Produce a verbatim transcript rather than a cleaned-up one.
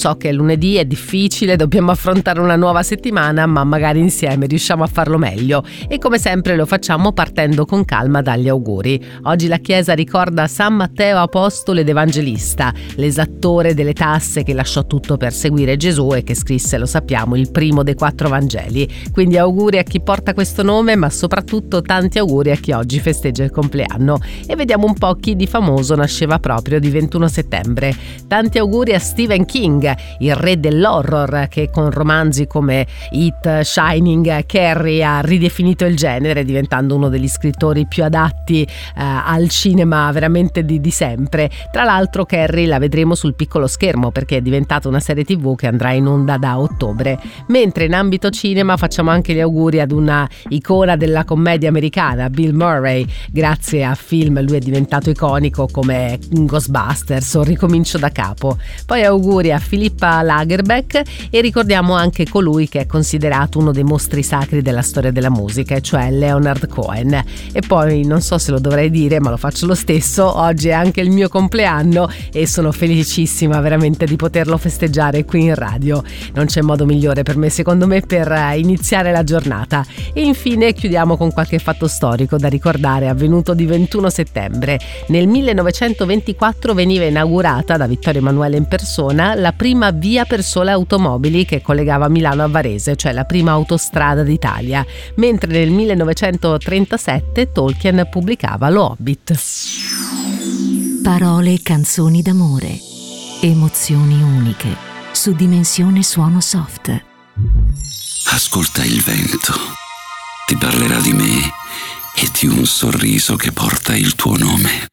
so che è lunedì, è difficile, dobbiamo affrontare una nuova settimana, ma magari insieme riusciamo a farlo meglio, e come sempre lo facciamo partendo con calma dagli auguri. Oggi la Chiesa ricorda San Matteo Apostolo ed Evangelista, l'esattore delle tasse che lasciò tutto per seguire Gesù e che scrisse, lo sappiamo, il primo dei quattro Vangeli. Quindi auguri a chi porta questo nome, ma soprattutto tanti auguri a chi oggi festeggia il compleanno. E vediamo un po' chi di famoso nasceva proprio di ventuno settembre. Tanti auguri a Stephen King, il re dell'horror, che con romanzi come It, Shining, Carrie ha ridefinito il genere, diventando uno degli scrittori più adatti eh, al cinema veramente di, di sempre. Tra l'altro Carrie la vedremo sul piccolo schermo perché è diventata una serie tv che andrà in onda da ottobre. Mentre in ambito cinema facciamo anche gli auguri ad una icona della commedia americana, Bill Murray. Grazie a film lui è diventato iconico come Ghostbusters o Ricomincio da capo. Poi auguri a Philippa Lagerbeck e ricordiamo anche colui che è considerato uno dei mostri sacri della storia della musica, cioè Leonard Cohen. E poi non so se lo dovrei dire, ma lo faccio lo stesso, oggi è anche il mio compleanno e sono felicissima veramente di poterlo festeggiare qui in radio. Non c'è modo migliore per me, secondo me, per iniziare la giornata. E infine chiudiamo con qualche fatto storico da ricordare avvenuto di ventuno settembre. Nel millenovecentoventiquattro veniva inaugurata da Vittorio Emanuele in persona la prima via per sole automobili che collegava Milano a Varese, cioè la prima autostrada d'Italia, mentre nel millenovecentotrentasette Tolkien pubblicava Lo Hobbit. Parole e canzoni d'amore, emozioni uniche, su Dimensione Suono Soft. Ascolta il vento, ti parlerà di me e di un sorriso che porta il tuo nome.